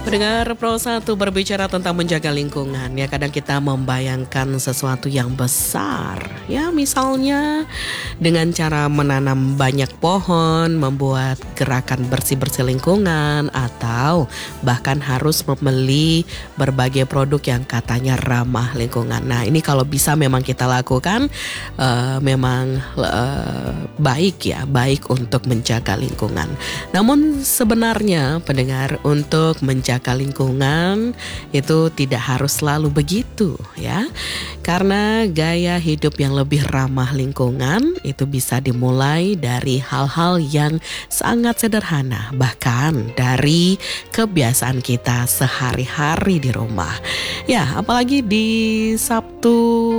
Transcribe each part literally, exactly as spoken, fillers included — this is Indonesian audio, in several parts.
Pendengar Pro satu berbicara tentang menjaga lingkungan, ya kadang kita membayangkan sesuatu yang besar. Ya misalnya dengan cara menanam banyak pohon, membuat gerakan bersih-bersih lingkungan, atau bahkan harus membeli berbagai produk yang katanya ramah lingkungan. Nah ini kalau bisa memang kita lakukan, uh, memang uh, baik ya, baik untuk menjaga lingkungan. Namun sebenarnya pendengar, untuk menjaga Menjaga lingkungan itu tidak harus selalu begitu ya. Karena gaya hidup yang lebih ramah lingkungan itu bisa dimulai dari hal-hal yang sangat sederhana, bahkan dari kebiasaan kita sehari-hari di rumah. Ya, apalagi di Sabtu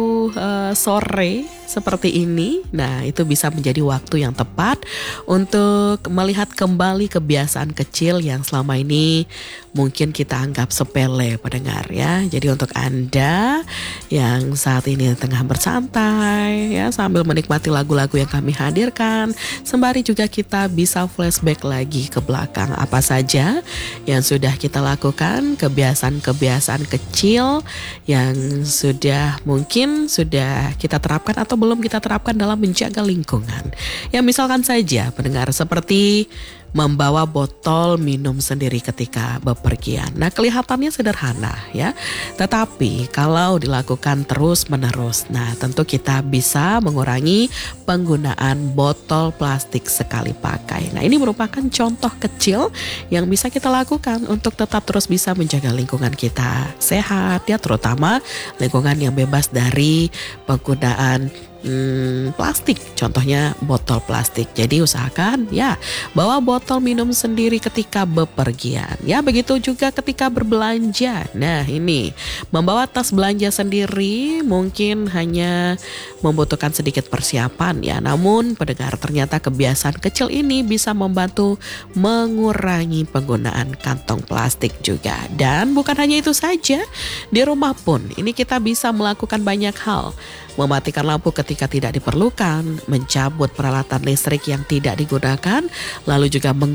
uh, sore seperti ini, nah itu bisa menjadi waktu yang tepat untuk melihat kembali kebiasaan kecil yang selama ini mungkin kita anggap sepele, pendengar ya. Jadi untuk Anda yang saat ini tengah bersantai ya sambil menikmati lagu-lagu yang kami hadirkan, sembari juga kita bisa flashback lagi ke belakang apa saja yang sudah kita lakukan, kebiasaan-kebiasaan kecil yang sudah mungkin sudah kita terapkan atau belum kita terapkan dalam menjaga lingkungan. Ya misalkan saja pendengar, seperti membawa botol minum sendiri ketika bepergian. Nah kelihatannya sederhana ya, tetapi kalau dilakukan terus menerus, nah tentu kita bisa mengurangi penggunaan botol plastik sekali pakai. Nah ini merupakan contoh kecil yang bisa kita lakukan untuk tetap terus bisa menjaga lingkungan kita sehat ya, terutama lingkungan yang bebas dari penggunaan Hmm, plastik, contohnya botol plastik. Jadi usahakan ya bawa botol minum sendiri ketika bepergian. Ya begitu juga ketika berbelanja. Nah ini membawa tas belanja sendiri mungkin hanya membutuhkan sedikit persiapan ya. Namun pendengar, ternyata kebiasaan kecil ini bisa membantu mengurangi penggunaan kantong plastik juga. Dan bukan hanya itu saja, di rumah pun ini kita bisa melakukan banyak hal. Mematikan lampu ketika tidak diperlukan, mencabut peralatan listrik yang tidak digunakan, lalu juga meng